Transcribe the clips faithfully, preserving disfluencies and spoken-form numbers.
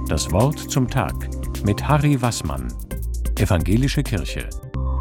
Das Wort zum Tag mit Harry Wassmann, Evangelische Kirche.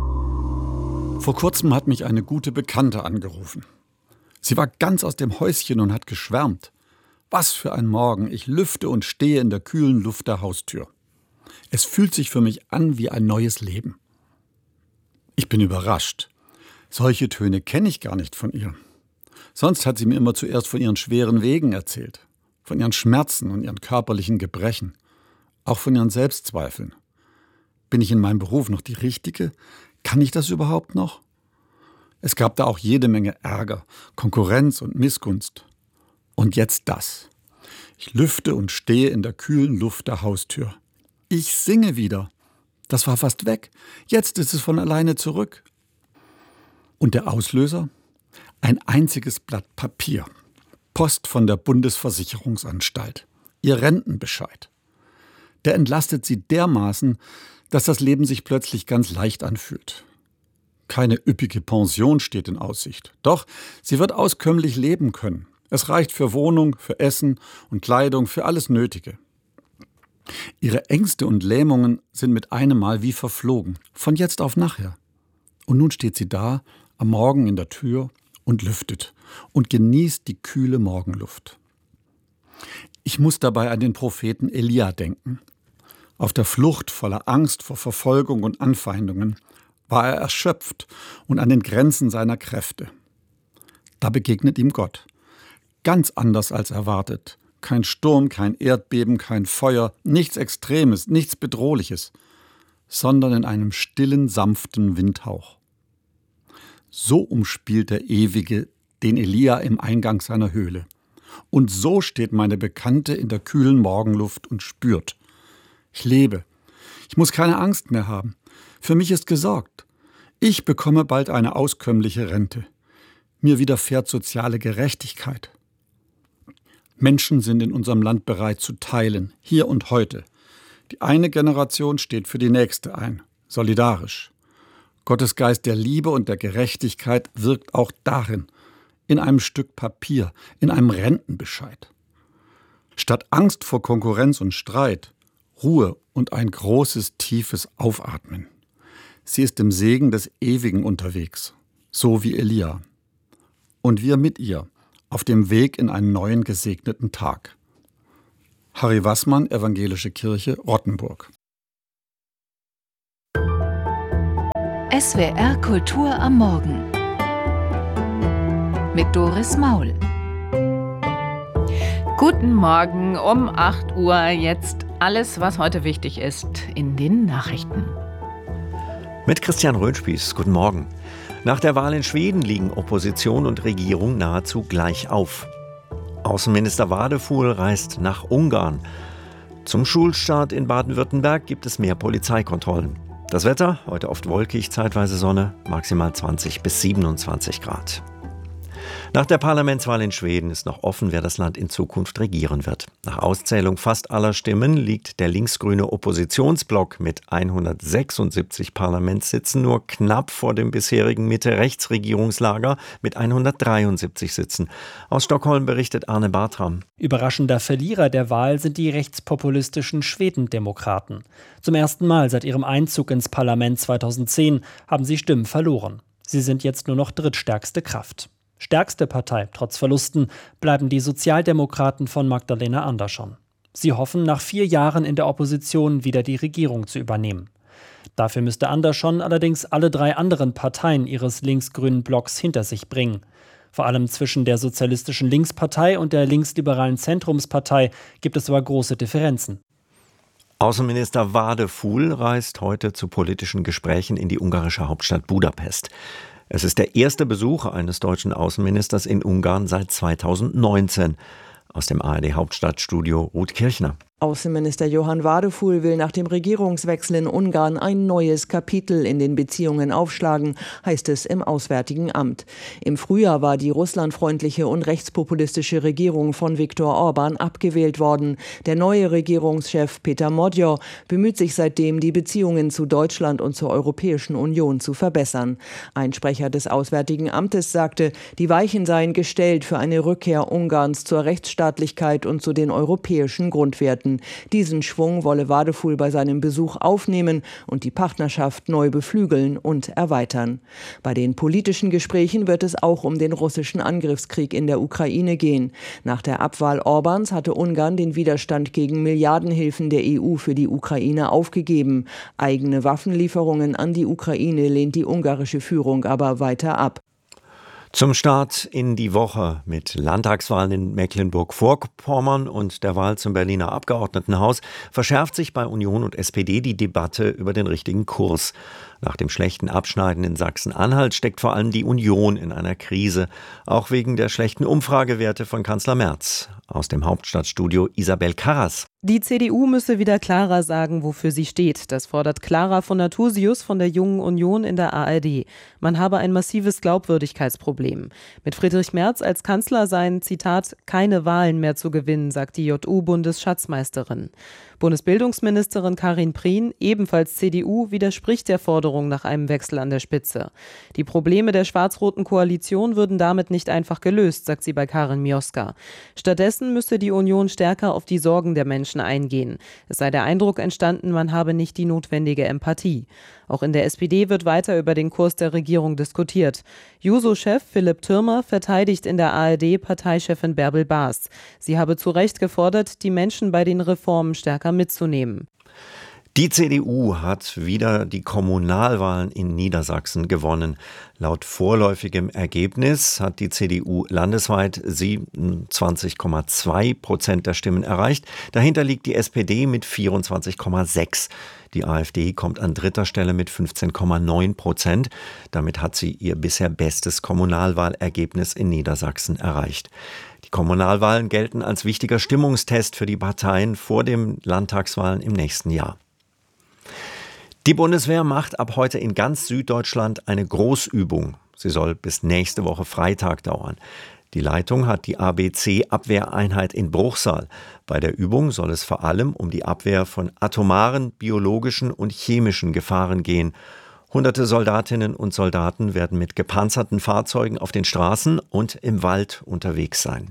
Vor kurzem hat mich eine gute Bekannte angerufen. Sie war ganz aus dem Häuschen und hat geschwärmt. Was für ein Morgen, ich lüfte und stehe in der kühlen Luft der Haustür. Es fühlt sich für mich an wie ein neues Leben. Ich bin überrascht. Solche Töne kenne ich gar nicht von ihr. Sonst hat sie mir immer zuerst von ihren schweren Wegen erzählt, von ihren Schmerzen und ihren körperlichen Gebrechen, auch von ihren Selbstzweifeln. Bin ich in meinem Beruf noch die Richtige? Kann ich das überhaupt noch? Es gab da auch jede Menge Ärger, Konkurrenz und Missgunst. Und jetzt das. Ich lüfte und stehe in der kühlen Luft der Haustür. Ich singe wieder. Das war fast weg. Jetzt ist es von alleine zurück. Und der Auslöser? Ein einziges Blatt Papier. Post von der Bundesversicherungsanstalt. Ihr Rentenbescheid. Der entlastet sie dermaßen, dass das Leben sich plötzlich ganz leicht anfühlt. Keine üppige Pension steht in Aussicht. Doch sie wird auskömmlich leben können. Es reicht für Wohnung, für Essen und Kleidung, für alles Nötige. Ihre Ängste und Lähmungen sind mit einem Mal wie verflogen, von jetzt auf nachher. Und nun steht sie da, am Morgen in der Tür und lüftet und genießt die kühle Morgenluft. Ich muss dabei an den Propheten Elia denken. Auf der Flucht voller Angst vor Verfolgung und Anfeindungen war er erschöpft und an den Grenzen seiner Kräfte. Da begegnet ihm Gott. Ganz anders als erwartet. Kein Sturm, kein Erdbeben, kein Feuer, nichts Extremes, nichts Bedrohliches, sondern in einem stillen, sanften Windhauch. So umspielt der Ewige den Elia im Eingang seiner Höhle. Und so steht meine Bekannte in der kühlen Morgenluft und spürt: Ich lebe. Ich muss keine Angst mehr haben. Für mich ist gesorgt. Ich bekomme bald eine auskömmliche Rente. Mir widerfährt soziale Gerechtigkeit. Menschen sind in unserem Land bereit zu teilen, hier und heute. Die eine Generation steht für die nächste ein, solidarisch. Gottes Geist der Liebe und der Gerechtigkeit wirkt auch darin, in einem Stück Papier, in einem Rentenbescheid. Statt Angst vor Konkurrenz und Streit, Ruhe und ein großes, tiefes Aufatmen. Sie ist im Segen des Ewigen unterwegs, so wie Elia. Und wir mit ihr, auf dem Weg in einen neuen gesegneten Tag. Harry Wassmann, Evangelische Kirche, Rottenburg. S W R Kultur am Morgen mit Doris Maul. Guten Morgen um acht Uhr. Jetzt alles, was heute wichtig ist, in den Nachrichten. Mit Christian Röhnspieß. Guten Morgen. Nach der Wahl in Schweden liegen Opposition und Regierung nahezu gleich auf. Außenminister Wadefuhl reist nach Ungarn. Zum Schulstart in Baden-Württemberg gibt es mehr Polizeikontrollen. Das Wetter, heute oft wolkig, zeitweise Sonne, maximal zwanzig bis siebenundzwanzig Grad. Nach der Parlamentswahl in Schweden ist noch offen, wer das Land in Zukunft regieren wird. Nach Auszählung fast aller Stimmen liegt der linksgrüne Oppositionsblock mit hundertsechsundsiebzig Parlamentssitzen nur knapp vor dem bisherigen Mitte-Rechts-Regierungslager mit hundertdreiundsiebzig Sitzen. Aus Stockholm berichtet Arne Bartram. Überraschender Verlierer der Wahl sind die rechtspopulistischen Schwedendemokraten. Zum ersten Mal seit ihrem Einzug ins Parlament zweitausendzehn haben sie Stimmen verloren. Sie sind jetzt nur noch drittstärkste Kraft. Stärkste Partei, trotz Verlusten, bleiben die Sozialdemokraten von Magdalena Andersson. Sie hoffen, nach vier Jahren in der Opposition wieder die Regierung zu übernehmen. Dafür müsste Andersson allerdings alle drei anderen Parteien ihres linksgrünen Blocks hinter sich bringen. Vor allem zwischen der Sozialistischen Linkspartei und der linksliberalen Zentrumspartei gibt es aber große Differenzen. Außenminister Wadefuhl reist heute zu politischen Gesprächen in die ungarische Hauptstadt Budapest. Es ist der erste Besuch eines deutschen Außenministers in Ungarn seit zweitausendneunzehn. Aus dem A R D-Hauptstadtstudio Ruth Kirchner. Außenminister Johann Wadefuhl will nach dem Regierungswechsel in Ungarn ein neues Kapitel in den Beziehungen aufschlagen, heißt es im Auswärtigen Amt. Im Frühjahr war die russlandfreundliche und rechtspopulistische Regierung von Viktor Orban abgewählt worden. Der neue Regierungschef Peter Modjor bemüht sich seitdem, die Beziehungen zu Deutschland und zur Europäischen Union zu verbessern. Ein Sprecher des Auswärtigen Amtes sagte, die Weichen seien gestellt für eine Rückkehr Ungarns zur Rechtsstaatlichkeit und zu den europäischen Grundwerten. halten. Diesen Schwung wolle Wadefuhl bei seinem Besuch aufnehmen und die Partnerschaft neu beflügeln und erweitern. Bei den politischen Gesprächen wird es auch um den russischen Angriffskrieg in der Ukraine gehen. Nach der Abwahl Orbáns hatte Ungarn den Widerstand gegen Milliardenhilfen der E U für die Ukraine aufgegeben. Eigene Waffenlieferungen an die Ukraine lehnt die ungarische Führung aber weiter ab. Zum Start in die Woche mit Landtagswahlen in Mecklenburg-Vorpommern und der Wahl zum Berliner Abgeordnetenhaus verschärft sich bei Union und S P D die Debatte über den richtigen Kurs. Nach dem schlechten Abschneiden in Sachsen-Anhalt steckt vor allem die Union in einer Krise, auch wegen der schlechten Umfragewerte von Kanzler Merz. Aus dem Hauptstadtstudio Isabel Karras. Die C D U müsse wieder klarer sagen, wofür sie steht. Das fordert Clara von Nathusius von der Jungen Union in der A R D. Man habe ein massives Glaubwürdigkeitsproblem. Mit Friedrich Merz als Kanzler seien, Zitat, keine Wahlen mehr zu gewinnen, sagt die J U-Bundesschatzmeisterin. Bundesbildungsministerin Karin Prien, ebenfalls C D U, widerspricht der Forderung nach einem Wechsel an der Spitze. Die Probleme der schwarz-roten Koalition würden damit nicht einfach gelöst, sagt sie bei Karin Mioska. Stattdessen müsse die Union stärker auf die Sorgen der Menschen eingehen. Es sei der Eindruck entstanden, man habe nicht die notwendige Empathie. Auch in der S P D wird weiter über den Kurs der Regierung diskutiert. Juso-Chef Philipp Thürmer verteidigt in der A R D Parteichefin Bärbel Baas. Sie habe zu Recht gefordert, die Menschen bei den Reformen stärker mitzunehmen. Die C D U hat wieder die Kommunalwahlen in Niedersachsen gewonnen. Laut vorläufigem Ergebnis hat die C D U landesweit siebenundzwanzig Komma zwei Prozent der Stimmen erreicht. Dahinter liegt die S P D mit vierundzwanzig Komma sechs. Die AfD kommt an dritter Stelle mit fünfzehn Komma neun Prozent. Damit hat sie ihr bisher bestes Kommunalwahlergebnis in Niedersachsen erreicht. Die Kommunalwahlen gelten als wichtiger Stimmungstest für die Parteien vor den Landtagswahlen im nächsten Jahr. Die Bundeswehr macht ab heute in ganz Süddeutschland eine Großübung. Sie soll bis nächste Woche Freitag dauern. Die Leitung hat die A B C-Abwehreinheit in Bruchsal. Bei der Übung soll es vor allem um die Abwehr von atomaren, biologischen und chemischen Gefahren gehen. Hunderte Soldatinnen und Soldaten werden mit gepanzerten Fahrzeugen auf den Straßen und im Wald unterwegs sein.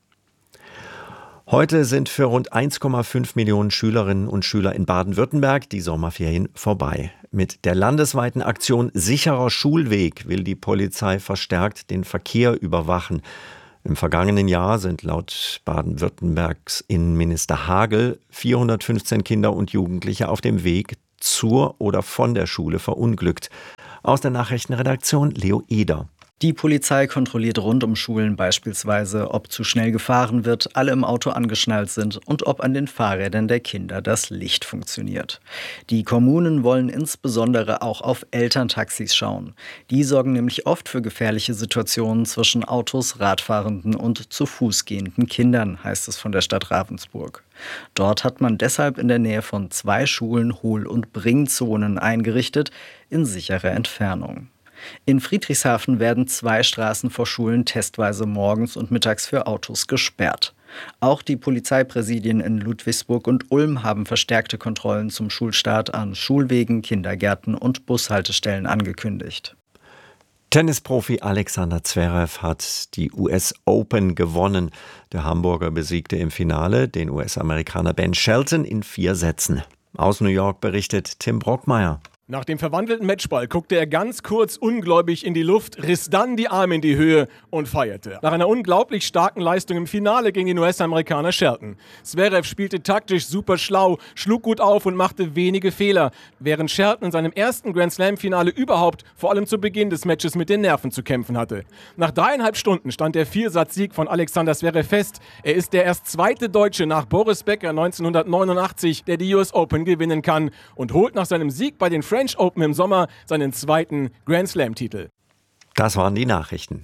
Heute sind für rund eins Komma fünf Millionen Schülerinnen und Schüler in Baden-Württemberg die Sommerferien vorbei. Mit der landesweiten Aktion Sicherer Schulweg will die Polizei verstärkt den Verkehr überwachen. Im vergangenen Jahr sind laut Baden-Württembergs Innenminister Hagel vierhundertfünfzehn Kinder und Jugendliche auf dem Weg zur oder von der Schule verunglückt. Aus der Nachrichtenredaktion Leo Eder. Die Polizei kontrolliert rund um Schulen beispielsweise, ob zu schnell gefahren wird, alle im Auto angeschnallt sind und ob an den Fahrrädern der Kinder das Licht funktioniert. Die Kommunen wollen insbesondere auch auf Elterntaxis schauen. Die sorgen nämlich oft für gefährliche Situationen zwischen Autos, Radfahrenden und zu Fuß gehenden Kindern, heißt es von der Stadt Ravensburg. Dort hat man deshalb in der Nähe von zwei Schulen Hohl- und Bringzonen eingerichtet, in sicherer Entfernung. In Friedrichshafen werden zwei Straßen vor Schulen testweise morgens und mittags für Autos gesperrt. Auch die Polizeipräsidien in Ludwigsburg und Ulm haben verstärkte Kontrollen zum Schulstart an Schulwegen, Kindergärten und Bushaltestellen angekündigt. Tennisprofi Alexander Zverev hat die U S Open gewonnen. Der Hamburger besiegte im Finale den U S-Amerikaner Ben Shelton in vier Sätzen. Aus New York berichtet Tim Brockmeier. Nach dem verwandelten Matchball guckte er ganz kurz ungläubig in die Luft, riss dann die Arme in die Höhe und feierte. Nach einer unglaublich starken Leistung im Finale gegen den U S-Amerikaner Shelton. Zverev spielte taktisch super schlau, schlug gut auf und machte wenige Fehler, während Shelton in seinem ersten Grand-Slam-Finale überhaupt vor allem zu Beginn des Matches mit den Nerven zu kämpfen hatte. Nach dreieinhalb Stunden stand der Viersatz-Sieg von Alexander Zverev fest. Er ist der erst zweite Deutsche nach Boris Becker neunzehnhundertneunundachtzig, der die U S Open gewinnen kann und holt nach seinem Sieg bei den French Open im Sommer seinen zweiten Grand-Slam-Titel. Das waren die Nachrichten.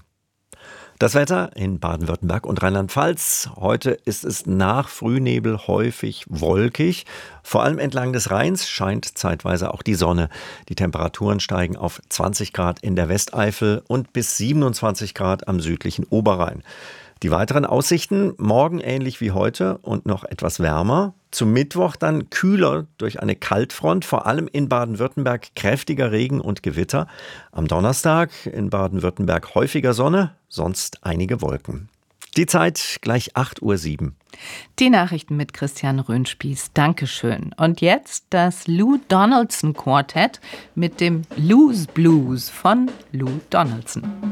Das Wetter in Baden-Württemberg und Rheinland-Pfalz. Heute ist es nach Frühnebel häufig wolkig. Vor allem entlang des Rheins scheint zeitweise auch die Sonne. Die Temperaturen steigen auf zwanzig Grad in der Westeifel und bis siebenundzwanzig Grad am südlichen Oberrhein. Die weiteren Aussichten, morgen ähnlich wie heute und noch etwas wärmer. Zum Mittwoch dann kühler durch eine Kaltfront, vor allem in Baden-Württemberg kräftiger Regen und Gewitter. Am Donnerstag in Baden-Württemberg häufiger Sonne, sonst einige Wolken. Die Zeit gleich acht Uhr sieben. Die Nachrichten mit Christian Röhnspieß. Dankeschön. Und jetzt das Lou Donaldson Quartett mit dem Lou's Blues von Lou Donaldson.